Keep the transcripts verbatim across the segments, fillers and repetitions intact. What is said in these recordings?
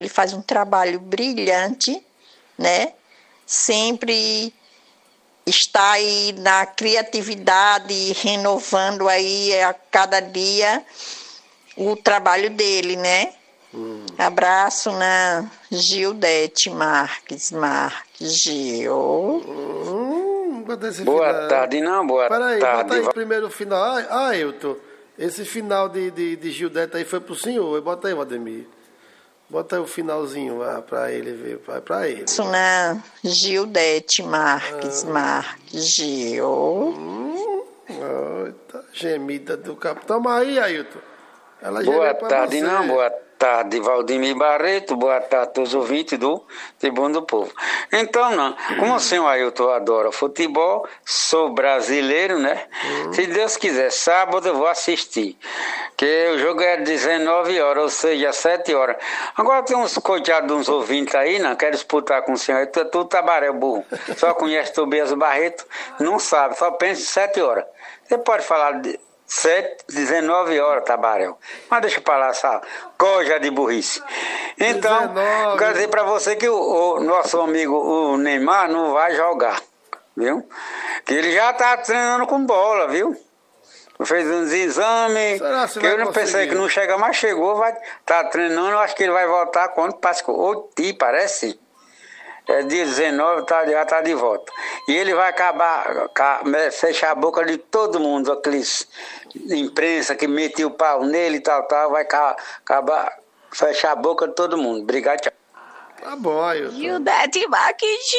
faz um trabalho brilhante, né? Sempre está aí na criatividade, renovando aí a cada dia o trabalho dele, né? Hum. Abraço na Gildete Marques Marques, Gil. Hum, boa final. tarde, não, boa Peraí, tarde. Bota aí primeiro o final. Ah, Ailton, esse final de, de, de Gildete aí foi pro senhor. Bota aí, Valdemir. Bota aí o finalzinho lá pra ele ver, pra, pra ele. Isso na Gildete Marques ah. Marques, Gil. Hum, eita, gemida do capitão. Toma aí, Ailton. Ela boa tarde, você. Não, boa tarde, Valdemir Barreto, boa tarde a todos os ouvintes do Tribuna do Povo. Então, não, como o senhor Ailton adora futebol, sou brasileiro, né? Hum. Se Deus quiser, sábado eu vou assistir, que o jogo é dezenove horas, ou seja, sete horas. Agora tem uns coitados, uns ouvintes aí, não quero disputar com o senhor, tu é tudo tabaré, burro. Só conhece Tobias Barreto, não sabe, só pensa em sete horas. Você pode falar de sete, dezenove horas, Tabarel. Mas deixa pra lá essa coisa de burrice. Então, dezenove. Quero dizer pra você que o, o nosso amigo o Neymar não vai jogar, viu? Que ele já tá treinando com bola, viu? Fez uns exames, que eu não conseguir? Pensei que não chega, mas chegou, vai tá treinando, acho que ele vai voltar quando passa oito, parece. É dia dezenove, tá, já está de volta. E ele vai acabar, fechar a boca de todo mundo, aqueles imprensa que metia o pau nele e tal, tal, vai acabar, fechar a boca de todo mundo. Obrigado, tchau. Tá bom, Ailton. Gildete Marques.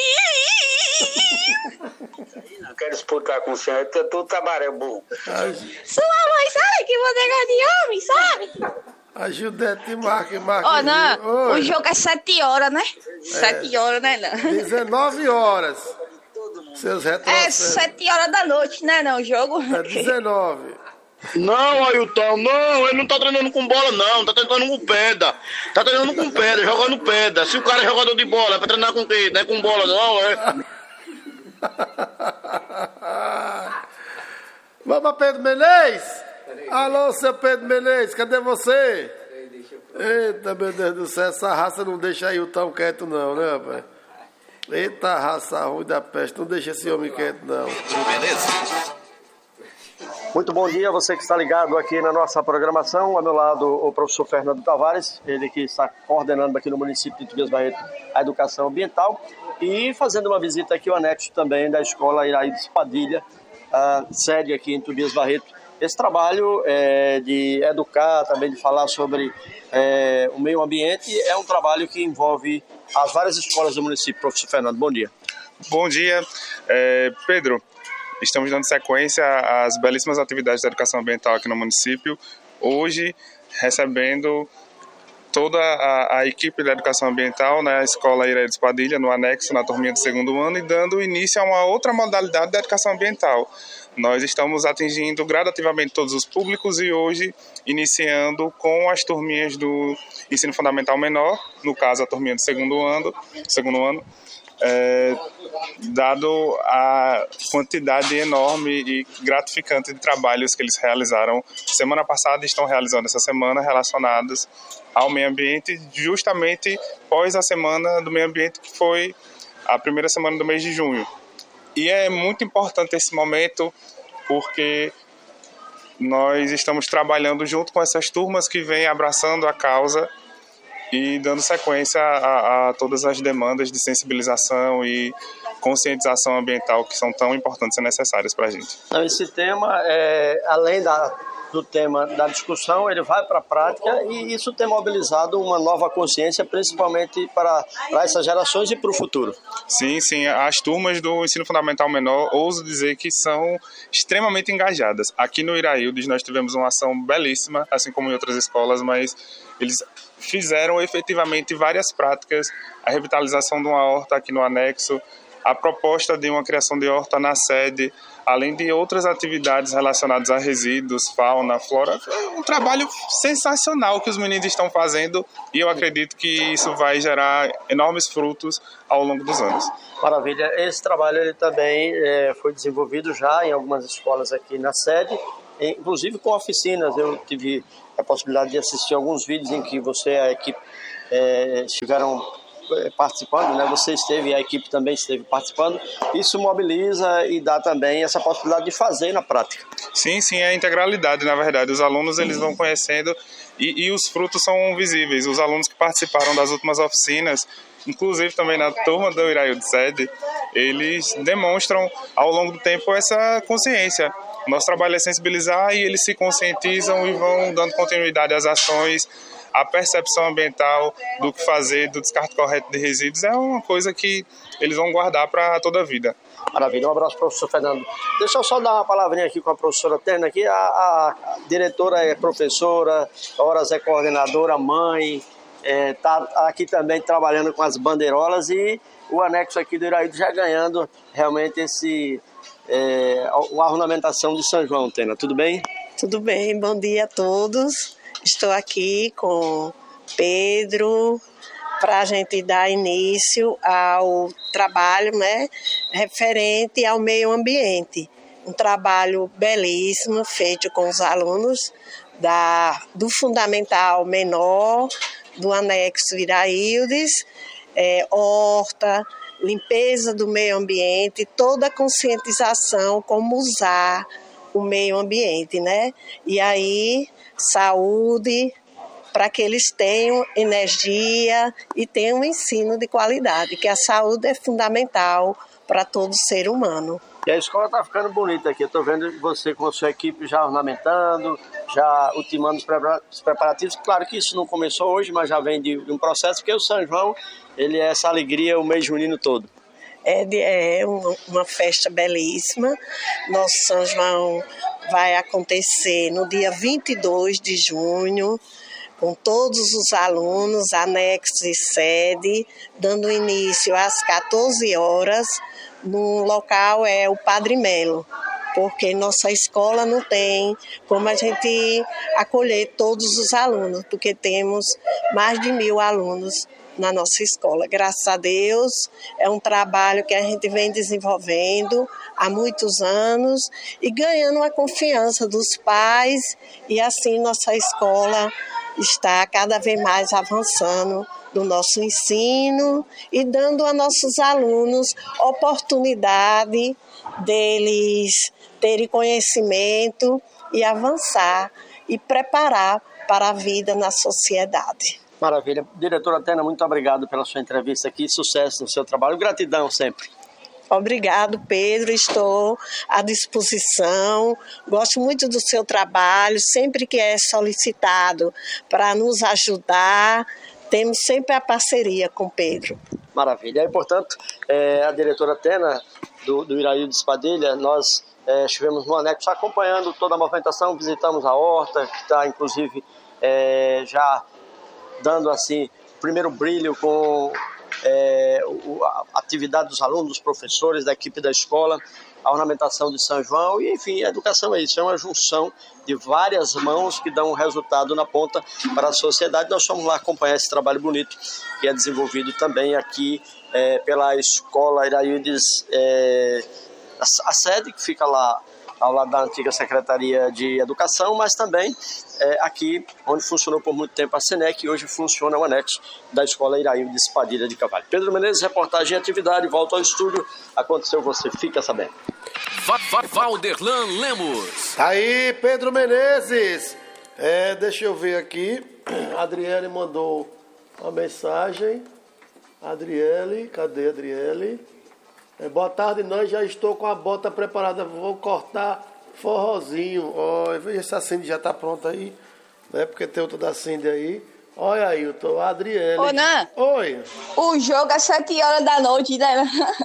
Não quero disputar com o senhor, eu tô tabaré, burro. Sua mãe sabe que você gosta de homem, sabe? A Gildete Marques Marques. Ó, oh, não, o jogo é sete horas, né? É. Sete horas, né, não? dezenove horas. Seus retrocessos. É sete horas da noite, né, não, o jogo? É dezenove. Não, Ailton, não, ele não tá treinando com bola, não, tá treinando com pedra. Tá treinando com pedra, jogando pedra. Se o cara é jogador de bola, é pra treinar com quê? Não é com bola, não, é? Vamos a Pedro Menezes? Alô, seu Pedro Menezes, cadê você? Eita, meu Deus do céu, essa raça não deixa aí o tão quieto não, né, rapaz? Eita, raça ruim da peste, não deixa esse homem quieto não. Muito bom dia, você que está ligado aqui na nossa programação. Ao meu lado, o professor Fernando Tavares, ele que está coordenando aqui no município de Tobias Barreto a educação ambiental e fazendo uma visita aqui ao anexo também da escola Iraídes Padilha, a sede aqui em Tobias Barreto. Esse trabalho é, de educar, também de falar sobre é, o meio ambiente, é um trabalho que envolve as várias escolas do município. Professor Fernando, bom dia. Bom dia, é, Pedro. Estamos dando sequência às belíssimas atividades de educação ambiental aqui no município. Hoje, recebendo toda a, a equipe da educação ambiental na Escola Iraídes Padilha, no anexo, na turminha do segundo ano, e dando início a uma outra modalidade da educação ambiental. Nós estamos atingindo gradativamente todos os públicos e hoje iniciando com as turminhas do ensino fundamental menor, no caso a turminha do segundo ano, segundo ano é, dado a quantidade enorme e gratificante de trabalhos que eles realizaram semana passada e estão realizando essa semana relacionados ao meio ambiente, justamente pós a semana do meio ambiente, que foi a primeira semana do mês de junho. E é muito importante esse momento porque nós estamos trabalhando junto com essas turmas que vêm abraçando a causa e dando sequência a, a todas as demandas de sensibilização e conscientização ambiental que são tão importantes e necessárias para a gente. Esse tema, é, além da, do tema da discussão, ele vai para a prática e isso tem mobilizado uma nova consciência, principalmente para, para essas gerações e para o futuro. Sim, sim. As turmas do ensino fundamental menor, ouso dizer que são extremamente engajadas. Aqui no Iraíldes nós tivemos uma ação belíssima, assim como em outras escolas, mas eles fizeram efetivamente várias práticas, a revitalização de uma horta aqui no anexo, a proposta de uma criação de horta na sede, além de outras atividades relacionadas a resíduos, fauna, flora. É um trabalho sensacional que os meninos estão fazendo e eu acredito que isso vai gerar enormes frutos ao longo dos anos. Maravilha. Esse trabalho ele também é, foi desenvolvido já em algumas escolas aqui na sede, inclusive com oficinas. Eu tive a possibilidade de assistir alguns vídeos em que você, a equipe é, estiveram participando, né? Você esteve, a equipe também esteve participando. Isso mobiliza e dá também essa possibilidade de fazer na prática. Sim, sim, é a integralidade, na verdade. Os alunos, eles vão conhecendo e, e os frutos são visíveis. Os alunos que participaram das últimas oficinas, inclusive também na turma do Iraildo Sede, eles demonstram ao longo do tempo essa consciência. Nosso trabalho é sensibilizar e eles se conscientizam e vão dando continuidade às ações. A percepção ambiental do que fazer, do descarte correto de resíduos, é uma coisa que eles vão guardar para toda a vida. Maravilha, um abraço, professor Fernando. Deixa eu só dar uma palavrinha aqui com a professora Tena, aqui a, a diretora é professora, horas é coordenadora, mãe, está é, aqui também trabalhando com as bandeirolas e o anexo aqui do Iraildo já ganhando realmente esse, é, uma ornamentação de São João, Tena. Tudo bem? Tudo bem, bom dia a todos. Estou aqui com Pedro para a gente dar início ao trabalho, né, referente ao meio ambiente. Um trabalho belíssimo feito com os alunos da, do Fundamental Menor, do Anexo Iraildes, é, horta, limpeza do meio ambiente, toda a conscientização como usar o meio ambiente, né? E aí, saúde, para que eles tenham energia e tenham um ensino de qualidade, que a saúde é fundamental para todo ser humano. E a escola está ficando bonita aqui, eu estou vendo você com a sua equipe já ornamentando, já ultimando os preparativos. Claro que isso não começou hoje, mas já vem de um processo, porque o São João, ele é essa alegria o mês junino todo. É, de, é uma, uma festa belíssima. Nosso São João vai acontecer no dia vinte e dois de junho, com todos os alunos, anexos e sede, dando início às quatorze horas. No local é o Padre Melo, porque nossa escola não tem como a gente acolher todos os alunos, porque temos mais de mil alunos na nossa escola. Graças a Deus, é um trabalho que a gente vem desenvolvendo há muitos anos e ganhando a confiança dos pais, e assim nossa escola está cada vez mais avançando no nosso ensino e dando a nossos alunos oportunidade deles terem conhecimento e avançar e preparar para a vida na sociedade. Maravilha. Diretora Tena, muito obrigado pela sua entrevista aqui. Sucesso no seu trabalho. Gratidão sempre. Obrigado, Pedro. Estou à disposição. Gosto muito do seu trabalho. Sempre que é solicitado para nos ajudar, temos sempre a parceria com Pedro. Maravilha. E, portanto, é, a diretora Tena, do, do Iraildo Espadilha, nós é, estivemos no anexo acompanhando toda a movimentação, visitamos a horta, que está, inclusive, é, já dando assim o primeiro brilho com é, a atividade dos alunos, dos professores, da equipe da escola, a ornamentação de São João e, enfim, a educação é isso, é uma junção de várias mãos que dão um resultado na ponta para a sociedade. Nós fomos lá acompanhar esse trabalho bonito que é desenvolvido também aqui é, pela Escola Iraildes, é, a, a sede que fica lá ao lado da antiga Secretaria de Educação, mas também é, aqui, onde funcionou por muito tempo a SENEC, e hoje funciona o anexo da Escola Iraildo de Espadilha de Carvalho. Pedro Menezes, reportagem e atividade, volta ao estúdio. Aconteceu, você fica sabendo. Valderlan Lemos. Aí, Pedro Menezes. É, deixa eu ver aqui. A Adriele mandou uma mensagem. Adriele, cadê a Adriele? É, boa tarde, nós já estou com a bota preparada, vou cortar forrozinho. Olha, veja se a Cindy já está pronta aí, né? Porque tem outra da Cindy aí. Olha aí, eu tô a Adriele. Ô, Nan. Oi. O jogo é sete horas da noite, né?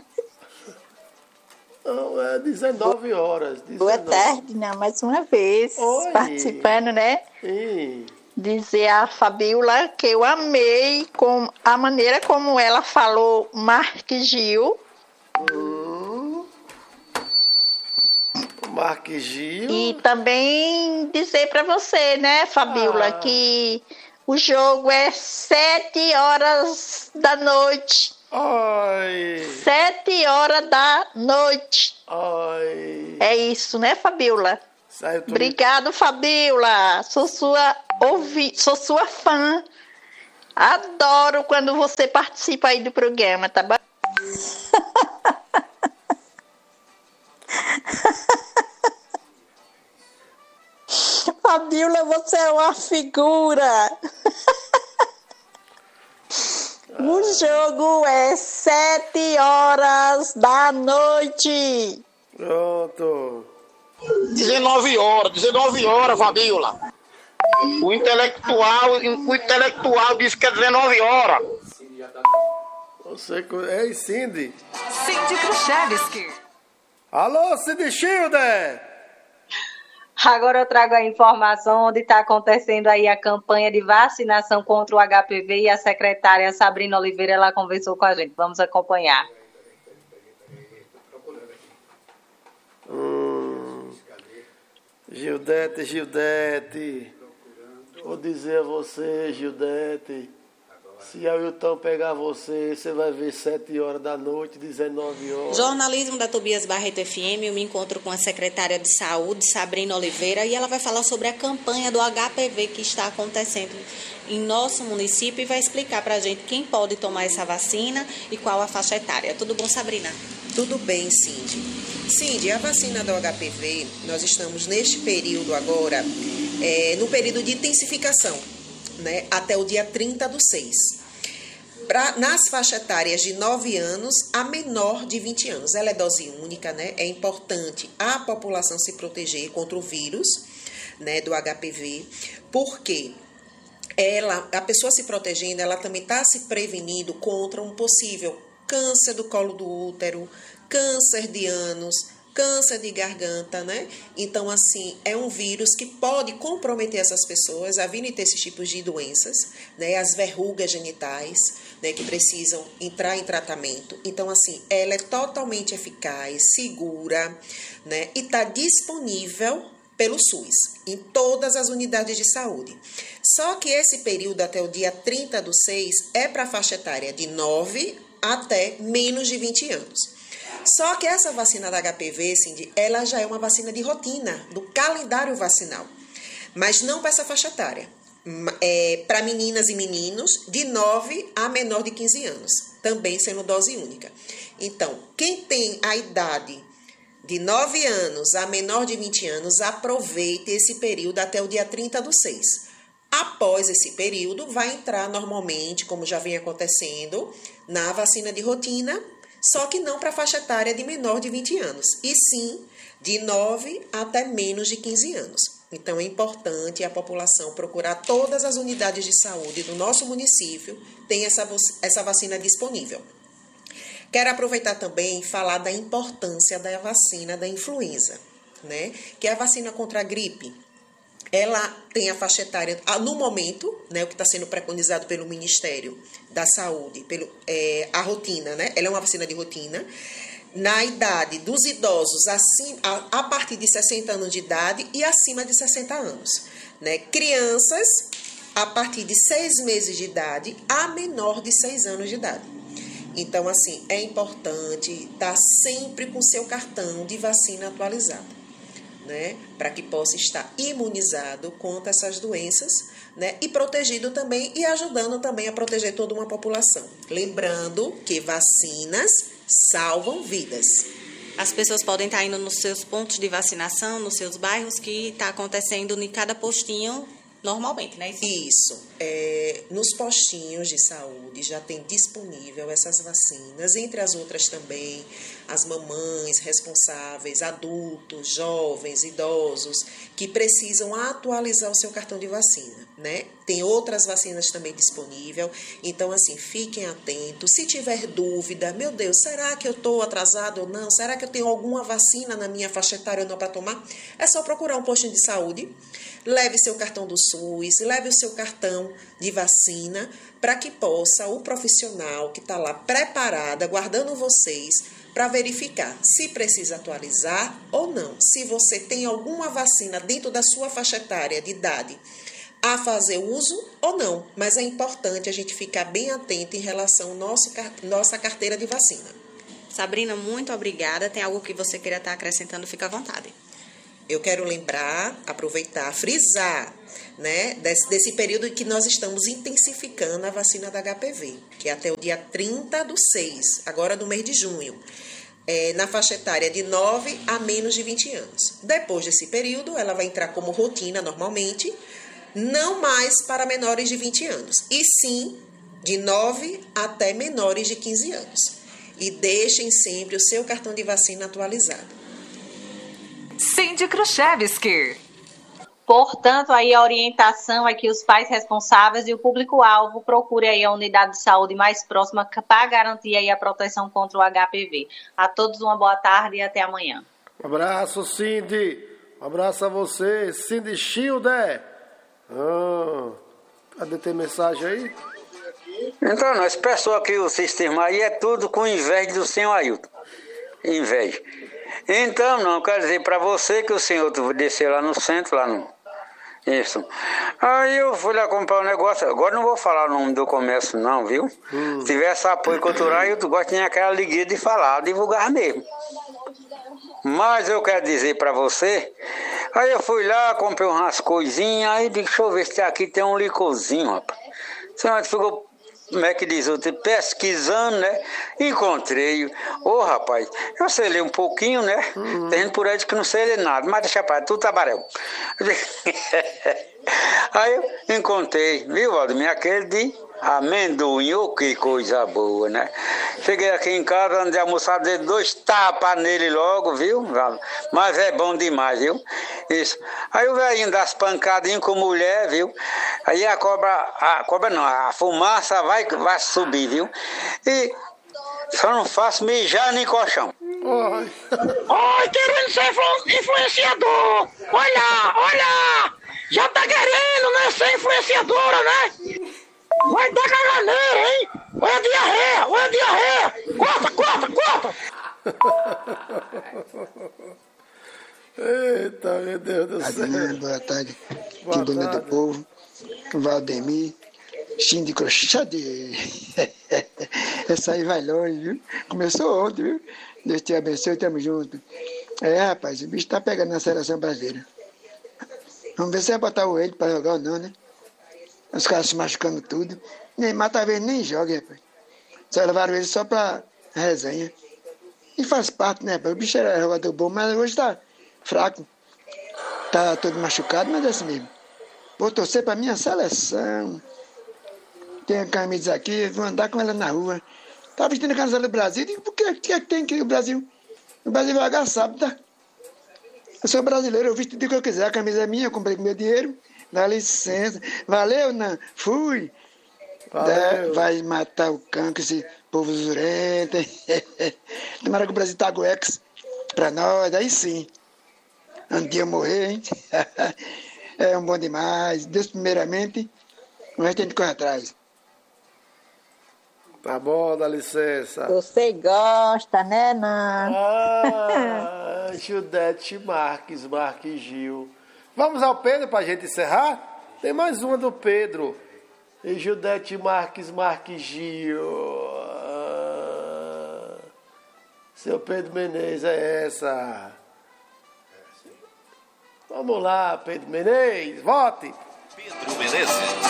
Não, é dezenove horas. dezenove. Boa tarde, Nan, mais uma vez. Oi. Participando, né? Sim. Dizer a Fabíola que eu amei com a maneira como ela falou Marques Gil. Hum. Marques Gil. E também dizer para você, né, Fabíola, ah. que o jogo é sete horas da noite. Ai. Sete horas da noite. Ai. É isso, né, Fabíola? Certo. Obrigado, Fabíola. Sou sua ouvi, sou sua fã. Adoro quando você participa aí do programa, tá bom? Fabíola, você é uma figura. O jogo é sete horas da noite. Pronto. dezenove horas, dezenove horas, Fabíola. O intelectual, o intelectual disse que é dezenove horas. Você... Ei, Cindy. Cindy Kruszewski. Alô, Cindy Schilder. Agora eu trago a informação onde está acontecendo aí a campanha de vacinação contra o H P V e a secretária Sabrina Oliveira, ela conversou com a gente. Vamos acompanhar. Hum, Gildete, Gildete, vou dizer a você, Gildete, se a Wilton pegar você, você vai ver sete horas da noite, dezenove horas. Jornalismo da Tobias Barreto F M, eu me encontro com a secretária de Saúde, Sabrina Oliveira, e ela vai falar sobre a campanha do H P V que está acontecendo em nosso município e vai explicar para a gente quem pode tomar essa vacina e qual a faixa etária. Tudo bom, Sabrina? Tudo bem, Cindy. Cindy, a vacina do H P V, nós estamos neste período agora, é, no período de intensificação, né, até o dia trinta do seis. Pra, nas faixas etárias de nove anos a menor de vinte anos. Ela é dose única, né? É importante a população se proteger contra o vírus, né, do H P V, porque ela, a pessoa se protegendo, ela também está se prevenindo contra um possível câncer do colo do útero, câncer de ânus, câncer de garganta, né? Então, assim, é um vírus que pode comprometer essas pessoas a virem ter esses tipos de doenças, né? As verrugas genitais, né? Que precisam entrar em tratamento. Então, assim, ela é totalmente eficaz, segura, né? E está disponível pelo SUS, em todas as unidades de saúde. Só que esse período até o dia trinta do seis é para a faixa etária de nove até menos de vinte anos. Só que essa vacina da H P V, Cindy, ela já é uma vacina de rotina, do calendário vacinal, mas não para essa faixa etária. É, para meninas e meninos de nove a menor de quinze anos, também sendo dose única. Então, quem tem a idade de nove anos a menor de vinte anos, aproveite esse período até o dia trinta do seis. Após esse período, vai entrar normalmente, como já vem acontecendo, na vacina de rotina, só que não para a faixa etária de menor de vinte anos, e sim de nove até menos de quinze anos. Então, é importante a população procurar todas as unidades de saúde do nosso município, tem essa, essa vacina disponível. Quero aproveitar também e falar da importância da vacina da influenza, né? Que é a vacina contra a gripe. Ela tem a faixa etária, no momento, né, o que está sendo preconizado pelo Ministério da Saúde, pelo, é, a rotina, né? Ela é uma vacina de rotina. Na idade dos idosos acima, a, a partir de sessenta anos de idade e acima de sessenta anos. Né? Crianças a partir de seis meses de idade a menor de seis anos de idade. Então, assim, é importante estar sempre com seu cartão de vacina atualizado, né, para que possa estar imunizado contra essas doenças, né, e protegido também e ajudando também a proteger toda uma população. Lembrando que vacinas salvam vidas. As pessoas podem estar indo nos seus pontos de vacinação, nos seus bairros, que está acontecendo em cada postinho normalmente, né? Isso. É, nos postinhos de saúde já tem disponível essas vacinas, entre as outras também, as mamães responsáveis, adultos, jovens, idosos, que precisam atualizar o seu cartão de vacina, né? Tem outras vacinas também disponíveis, então, assim, fiquem atentos. Se tiver dúvida, meu Deus, será que eu estou atrasado ou não? Será que eu tenho alguma vacina na minha faixa etária ou não para tomar? É só procurar um postinho de saúde, leve seu cartão do SUS, leve o seu cartão de vacina, para que possa o profissional que está lá preparado, aguardando vocês, para verificar se precisa atualizar ou não. Se você tem alguma vacina dentro da sua faixa etária de idade a fazer uso ou não. Mas é importante a gente ficar bem atento em relação à nosso, nossa carteira de vacina. Sabrina, muito obrigada. Tem algo que você queira estar acrescentando? Fica à vontade. Eu quero lembrar, aproveitar, frisar, né, desse, desse período em que nós estamos intensificando a vacina da H P V, que é até o dia trinta do seis, agora no mês de junho, é, na faixa etária de nove a menos de vinte anos. Depois desse período, ela vai entrar como rotina normalmente, não mais para menores de vinte anos, e sim de nove até menores de quinze anos. E deixem sempre o seu cartão de vacina atualizado. Cindy Kruszewski. Portanto, aí a orientação é que os pais responsáveis e o público-alvo procurem aí a unidade de saúde mais próxima para garantir aí a proteção contra o H P V. A todos uma boa tarde e até amanhã. Um abraço, Cindy. Um abraço a você, Cindy Schilder. Ah, cadê ter mensagem aí? Então, nós pessoal aqui, o sistema aí é tudo com inveja do senhor Ailton. Inveja. Então, não, quero dizer para você que o senhor desceu lá no centro, lá no... Isso. Aí eu fui lá comprar um negócio. Agora não vou falar o nome do comércio, não, viu? Hum. Se tivesse apoio cultural, eu gosto de ter aquela alegria de falar, divulgar mesmo. Mas eu quero dizer para você. Aí eu fui lá, comprei umas coisinhas. Aí deixa eu ver se aqui tem um licorzinho, rapaz. Senhor, ficou. Como é que diz? Eu pesquisando, né? Encontrei. Ô, oh, rapaz, eu sei ler um pouquinho, né? Uhum. Tem gente por aí que não sei ler nada, mas deixa pra tudo tabaréu. Aí eu encontrei, viu, Valdemir? Aquele de amendoim, oh, que coisa boa, né? Cheguei aqui em casa, andei almoçar, dei dois tapas nele logo, viu? Mas é bom demais, viu? Isso. Aí o velhinho das pancadinhas com mulher, viu? Aí a cobra, a cobra não, a fumaça vai, vai subir, viu? E só não faço mijar nem colchão. Oi, Oi querendo ser influenciador! Olha, olha! Já tá querendo, né? Ser influenciadora, né? Vai dar caganeira, hein? Olha a diarreia, olha a diarreia! Corta, corta, corta! Eita, meu Deus do céu. Adriano, boa tarde. Tribuna do Povo, Valdemir, Cindy Kruszewski. Essa aí vai longe, viu? Começou ontem, viu? Deus te abençoe, tamo junto. É, rapaz, o bicho tá pegando na seleção brasileira. Vamos ver se vai botar o ele pra jogar ou não, né? Os caras se machucando tudo. Neymar talvez nem jogue, rapaz. Só levaram ele só pra resenha. E faz parte, né, rapaz? O bicho era jogador bom, mas hoje tá fraco. Tá todo machucado, mas é assim mesmo. Vou torcer pra minha seleção. Tem a camisa aqui, vou andar com ela na rua. Tá vestindo a camisa do Brasil. Digo, por que, que tem que ir o Brasil? O Brasil vai jogar sábado, tá? Eu sou brasileiro, eu visto o que eu quiser. A camisa é minha, eu comprei com meu dinheiro. Dá licença. Valeu, não? Fui. Valeu. Vai matar o cancro, esse povo zurento. Tomara que o Brasil tá ex pra nós, aí sim. Um dia eu morrer, hein? É um bom demais. Deus primeiramente, o resto a gente corre atrás. Tá bom, dá licença. Você gosta, né, Nan? Ah, Judete Marques, Marques Gil. Vamos ao Pedro pra gente encerrar? Tem mais uma do Pedro. E Judete Marques, Marques Gil. Ah, seu Pedro Menezes, é essa. Vamos lá, Pedro Menezes, vote. Pedro Menezes.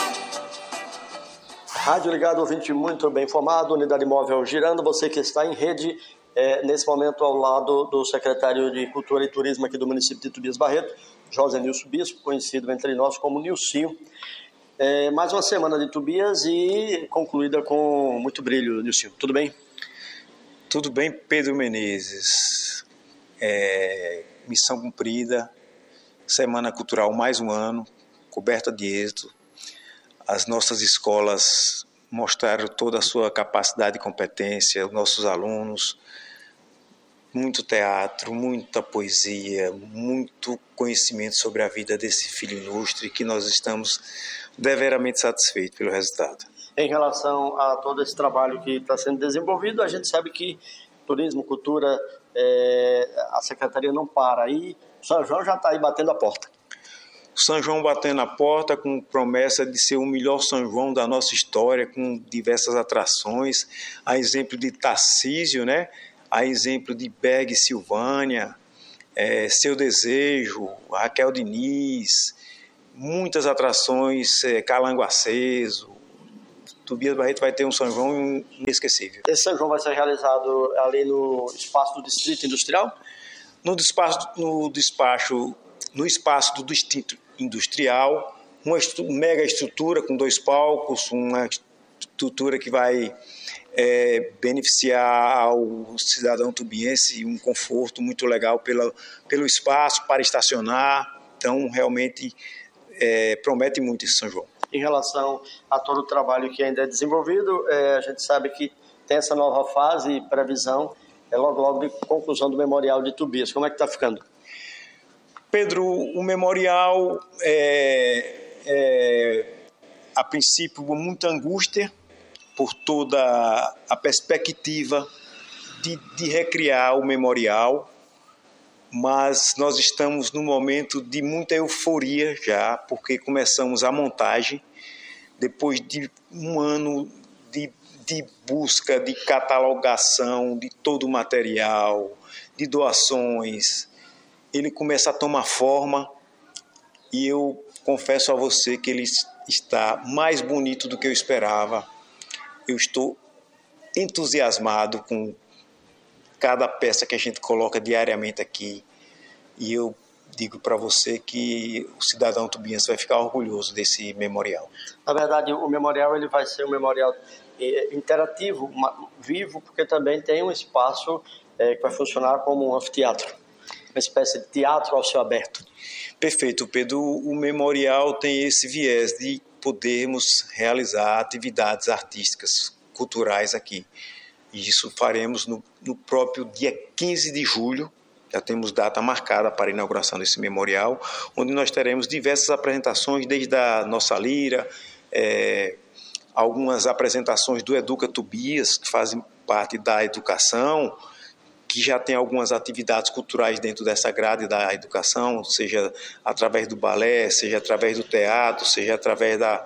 Rádio Ligado, ouvinte muito bem informado, unidade móvel girando, você que está em rede, é, nesse momento ao lado do secretário de Cultura e Turismo aqui do município de Tobias Barreto, José Nilson Bispo, conhecido entre nós como Nilcinho. É, mais uma semana de Tobias e concluída com muito brilho, Nilcinho. Tudo bem? Tudo bem, Pedro Menezes. É, missão cumprida, Semana Cultural mais um ano, coberta de êxito. As nossas escolas mostraram toda a sua capacidade e competência, os nossos alunos, muito teatro, muita poesia, muito conhecimento sobre a vida desse filho ilustre que nós estamos deveramente satisfeitos pelo resultado. Em relação a todo esse trabalho que está sendo desenvolvido, a gente sabe que turismo, cultura, é, a secretaria não para aí, o São João já está aí batendo a porta. O São João batendo a porta com promessa de ser o melhor São João da nossa história, com diversas atrações, a exemplo de Tarcísio, né? A exemplo de Berg e Silvânia, é, Seu Desejo, Raquel Diniz, muitas atrações, é, Calango Aceso. Tobias Barreto vai ter um São João inesquecível. Esse São João vai ser realizado ali no espaço do Distrito Industrial? No despacho, no despacho, no espaço do Distrito Industrial, uma estru- mega estrutura com dois palcos, uma estrutura que vai é, beneficiar ao cidadão tubiense um conforto muito legal pela, pelo espaço para estacionar. Então, realmente, é, promete muito esse São João. Em relação a todo o trabalho que ainda é desenvolvido, é, a gente sabe que tem essa nova fase e previsão, é logo logo de conclusão do Memorial de Tobias. Como é que está ficando? Pedro, o Memorial é, é, a princípio, muita angústia por toda a perspectiva de, de recriar o Memorial, mas nós estamos num momento de muita euforia já, porque começamos a montagem, depois de um ano de, de busca, de catalogação de todo o material, de doações, ele começa a tomar forma e eu confesso a você que ele está mais bonito do que eu esperava. Eu estou entusiasmado com cada peça que a gente coloca diariamente aqui e eu digo para você que o cidadão tubiense vai ficar orgulhoso desse memorial. Na verdade, o memorial ele vai ser um memorial interativo, vivo, porque também tem um espaço é, que vai funcionar como um anfiteatro, uma espécie de teatro ao céu aberto. Perfeito, Pedro. O memorial tem esse viés de podermos realizar atividades artísticas, culturais aqui. E isso faremos no, no próprio dia quinze de julho, já temos data marcada para a inauguração desse memorial, onde nós teremos diversas apresentações, desde a nossa lira, é, algumas apresentações do Educa Tobias, que fazem parte da educação, que já tem algumas atividades culturais dentro dessa grade da educação, seja através do balé, seja através do teatro, seja através da,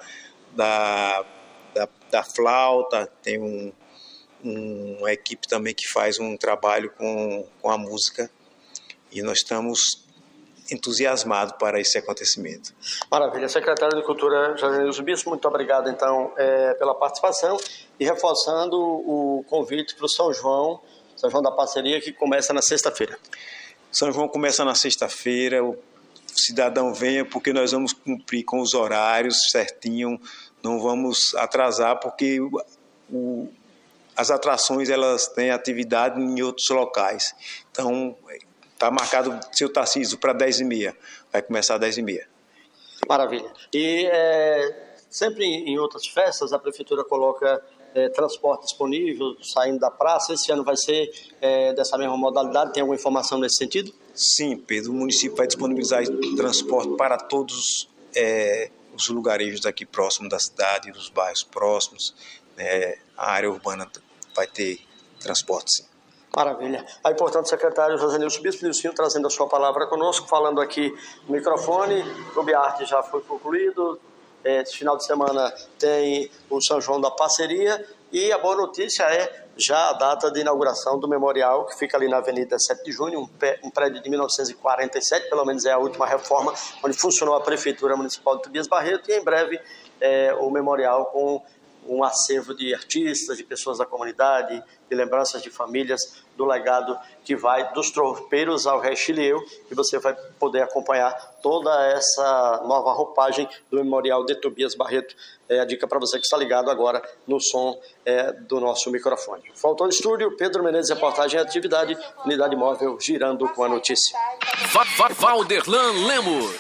da, da, da flauta. Tem um, um, uma equipe também que faz um trabalho com, com a música e nós estamos entusiasmados para esse acontecimento. Maravilha. Secretário de Cultura, Janilson Bispo, muito obrigado então é, pela participação e reforçando o convite para o São João, São João da Parceria, que começa na sexta-feira. São João começa na sexta-feira, o cidadão venha porque nós vamos cumprir com os horários certinho, não vamos atrasar porque o, o, as atrações elas têm atividade em outros locais. Então, está marcado, seu Tarcísio, para dez e meia, vai começar às dez e meia. Maravilha. E é, sempre em outras festas a Prefeitura coloca É, transporte disponível, saindo da praça. Esse ano vai ser é, dessa mesma modalidade? Tem alguma informação nesse sentido? Sim, Pedro, o município vai disponibilizar transporte para todos é, os lugarejos aqui próximos da cidade, dos bairros próximos, né? A área urbana vai ter transporte, sim. Maravilha. Aí, portanto, secretário José Nilson Bispo Nilson trazendo a sua palavra conosco, falando aqui no microfone. O Biarte já foi concluído. Esse final de semana tem o São João da Parceria e a boa notícia é já a data de inauguração do memorial, que fica ali na Avenida sete de junho, um prédio de mil novecentos e quarenta e sete, pelo menos é a última reforma, onde funcionou a Prefeitura Municipal de Tobias Barreto, e em breve é, o memorial com um acervo de artistas, de pessoas da comunidade, de lembranças de famílias, do legado que vai dos tropeiros ao Rechilheu, e você vai poder acompanhar toda essa nova roupagem do Memorial de Tobias Barreto. É a dica para você que está ligado agora no som é, do nosso microfone. Faltou no estúdio, Pedro Menezes, reportagem e atividade, unidade móvel girando com a notícia. Valderlan Lemos.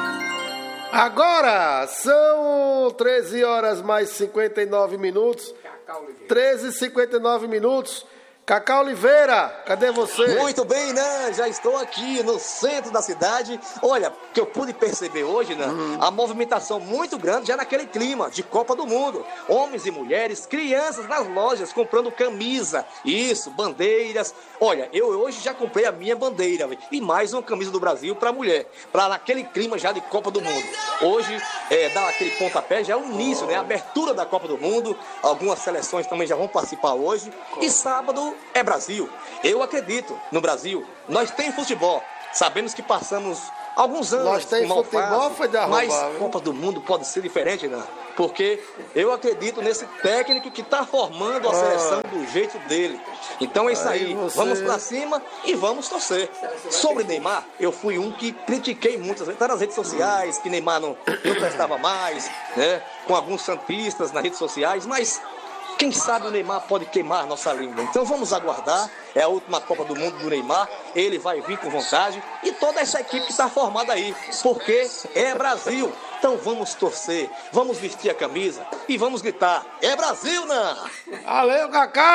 Agora são treze horas mais cinquenta e nove minutos. treze e cinquenta e nove minutos. Cacau Oliveira, cadê você? Muito bem, né? Já estou aqui no centro da cidade. Olha, o que eu pude perceber hoje, né? Uhum. A movimentação muito grande já naquele clima de Copa do Mundo. Homens e mulheres, crianças nas lojas comprando camisa. Isso, bandeiras. Olha, eu hoje já comprei a minha bandeira, véio, e mais uma camisa do Brasil para mulher. Para naquele clima já de Copa do Mundo. Hoje, é, dá aquele pontapé, já é o início, né? A abertura da Copa do Mundo. Algumas seleções também já vão participar hoje. E sábado é Brasil. Eu acredito no Brasil. Nós temos futebol. Sabemos que passamos alguns anos Nós tem mal futebol, fase, foi de arrombar, mas viu? Copa do Mundo pode ser diferente, né? Porque eu acredito nesse técnico que está formando a Ah. seleção do jeito dele. Então é isso aí, Aí você- vamos pra cima e vamos torcer. Sobre Neymar, eu fui um que critiquei muito, até nas redes sociais, que Neymar não, não prestava mais, né? Com alguns santistas nas redes sociais, mas quem sabe o Neymar pode queimar nossa língua. Então vamos aguardar. É a última Copa do Mundo do Neymar. Ele vai vir com vontade. E toda essa equipe que está formada aí. Porque é Brasil. Então vamos torcer. Vamos vestir a camisa. E vamos gritar. É Brasil, não! Valeu,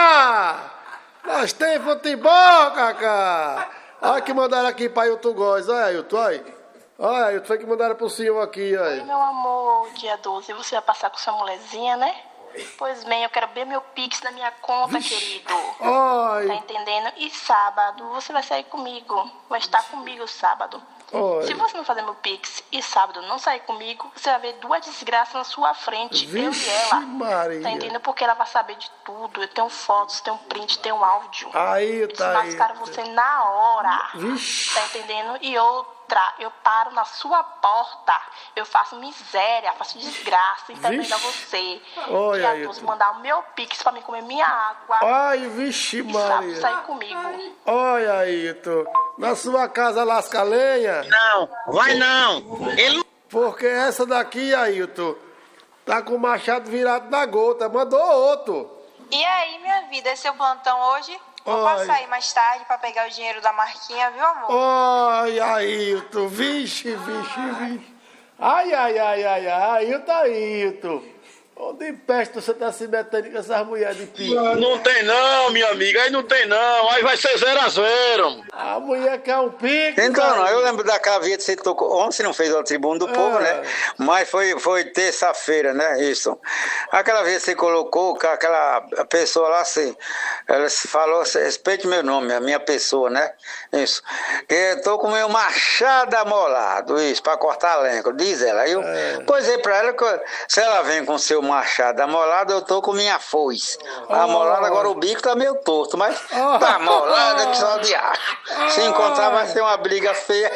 Cacá! Nós tem futebol, Cacá! Olha que mandaram aqui para Ailton Góes. Olha, Ailton, olha. Olha, Ailton, foi que mandaram pro senhor aqui, Oi, olha. meu amor, dia doze, você vai passar com sua mulherzinha, né? Pois bem, eu quero ver meu Pix na minha conta, querido. Oi. Tá entendendo? E sábado, você vai sair comigo. Vai estar comigo sábado. Oi. Se você não fazer meu Pix e sábado não sair comigo, você vai ver duas desgraças na sua frente. Eu e Vixe, ela. Maria. Tá entendendo? Porque ela vai saber de tudo. Eu tenho fotos, tenho print, tenho áudio. Aí, Eles tá aí. mascaram você na hora. Vixe. Tá entendendo? E outra, eu paro na sua porta. Eu faço miséria, faço desgraça, entendendo Vixe. a você. Oi, E a Ailton. Deus mandar o meu Pix pra mim comer minha água. Ai, vixe, E sábado Maria. sair comigo. Olha, Ailton. Na sua casa lasca lenha? Não, vai não. Ele... Porque essa daqui, Ailton, tá com o machado virado na gota. Mandou outro. E aí, minha vida, esse é o plantão hoje? Vou Oi. passar aí mais tarde pra pegar o dinheiro da Marquinha, viu, amor? Ai, Ailton. Vixe, vixe, vixe. Ai, ai, ai, ai, ai. Ailton, Ailton. Onde peste você tá se metendo com essas mulheres de pique? Não tem não, minha amiga, aí não tem não, aí vai ser zero a zero. A mulher quer um pique. Então, não, cara. eu lembro daquela vinheta que você tocou. Ontem você não fez o Tribuno do Povo, né? Mas foi, foi terça-feira, né? Isso. Aquela vez que você colocou que aquela pessoa lá, assim, ela falou, respeite meu nome, a minha pessoa, né? Isso. Que eu tô com meu machado amolado, isso, pra cortar a lenha, diz ela. Aí eu coisei pra ela que se ela vem com seu machado amolado, eu tô com minha foice. Amolado, agora o bico tá meio torto, mas tá amolado que só de acho. Se encontrar vai ser uma briga feia.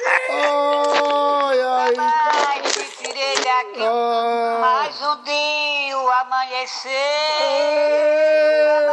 Ai, ai. Ai, me tirei daqui. Mais um dia amanhecer.